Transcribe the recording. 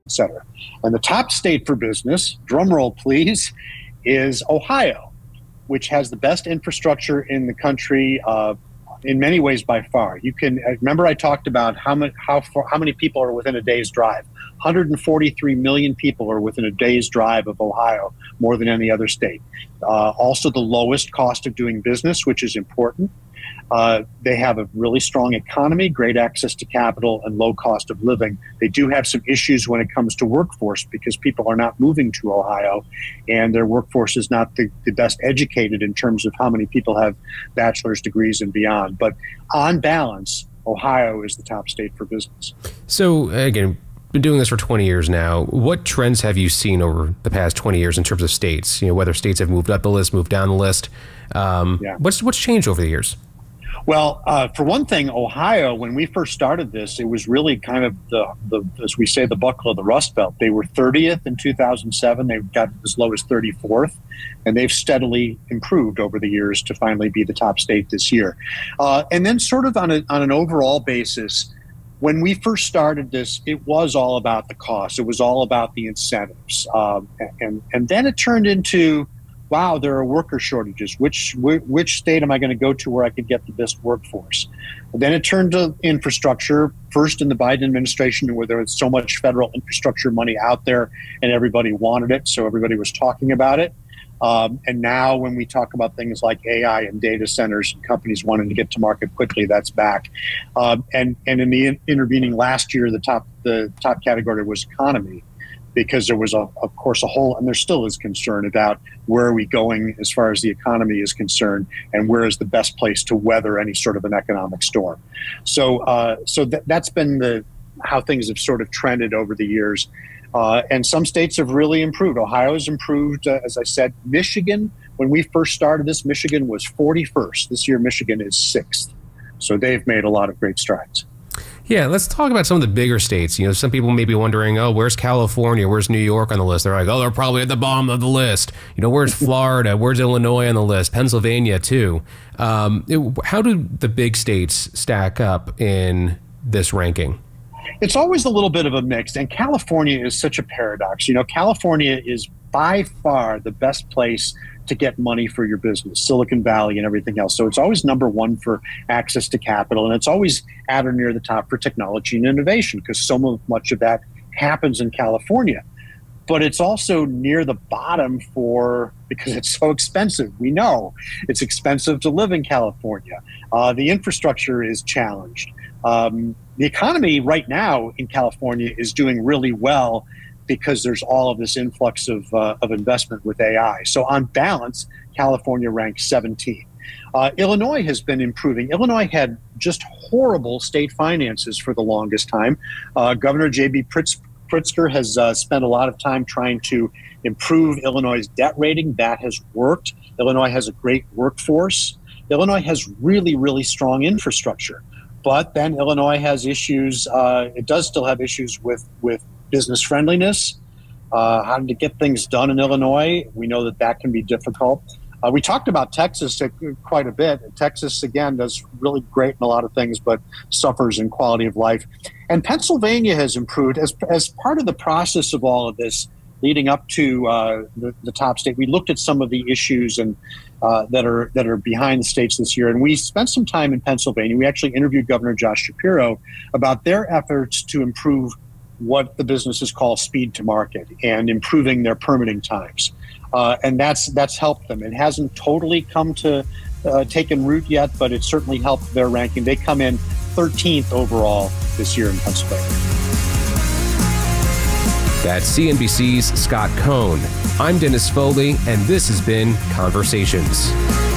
et cetera. And the top state for business, drum roll please, is Ohio, which has the best infrastructure in the country in many ways by far. You can remember I talked about how many people are within a day's drive. 143 million people are within a day's drive of Ohio, more than any other state. Also the lowest cost of doing business, which is important. They have a really strong economy, great access to capital, and low cost of living. They do have some issues when it comes to workforce because people are not moving to Ohio, and their workforce is not the best educated in terms of how many people have bachelor's degrees and beyond. But on balance, Ohio is the top state for business. So again, been doing this for 20 years now. What trends have you seen over the past 20 years in terms of states? You know, whether states have moved up the list, moved down the list. What's changed over the years? Well, for one thing, Ohio, when we first started this, it was really kind of the as we say, the buckle of the Rust Belt. They were 30th in 2007. They got as low as 34th, and they've steadily improved over the years to finally be the top state this year. And then sort of on an overall basis, when we first started this, it was all about the cost. It was all about the incentives. And then it turned into, wow, there are worker shortages. Which state am I going to go to where I could get the best workforce? And then it turned to infrastructure, first in the Biden administration, where there was so much federal infrastructure money out there and everybody wanted it, so everybody was talking about it. And now when we talk about things like AI and data centers and companies wanting to get to market quickly, that's back. And in the intervening last year, the top category was economy, because there was, of course, a whole, and there still is concern about where are we going as far as the economy is concerned, and where is the best place to weather any sort of an economic storm. So that's been how things have sort of trended over the years. And some states have really improved. Ohio has improved, as I said. Michigan, when we first started this, Michigan was 41st. This year, Michigan is 6th. So they've made a lot of great strides. Yeah, let's talk about some of the bigger states. You know, some people may be wondering, oh, where's California? Where's New York on the list? They're like, oh, they're probably at the bottom of the list. You know, where's Florida? Where's Illinois on the list? Pennsylvania, too. How do the big states stack up in this ranking? It's always a little bit of a mix, and California is such a paradox. You know, California is by far the best place to get money for your business, Silicon Valley and everything else. So it's always number one for access to capital, and it's always at or near the top for technology and innovation, because so much of that happens in California. But it's also near the bottom because it's so expensive. We know it's expensive to live in California. The infrastructure is challenged. The economy right now in California is doing really well because there's all of this influx of investment with AI. So on balance, California ranks 17. Illinois has been improving. Illinois had just horrible state finances for the longest time. Governor J.B. Pritzker has spent a lot of time trying to improve Illinois' debt rating. That has worked. Illinois has a great workforce. Illinois has really, really strong infrastructure. But then Illinois has issues. It does still have issues with business friendliness, how to get things done in Illinois. We know that can be difficult. We talked about Texas quite a bit. Texas, again, does really great in a lot of things, but suffers in quality of life. And Pennsylvania has improved. As part of the process of all of this, leading up to the top state, we looked at some of the issues and that are behind the states this year. And we spent some time in Pennsylvania. We actually interviewed Governor Josh Shapiro about their efforts to improve what the businesses call speed to market and improving their permitting times. And that's helped them. It hasn't totally come to taken root yet, but it certainly helped their ranking. They come in 13th overall this year in Pennsylvania. That's CNBC's Scott Cohn. I'm Dennis Foley, and this has been Conversations.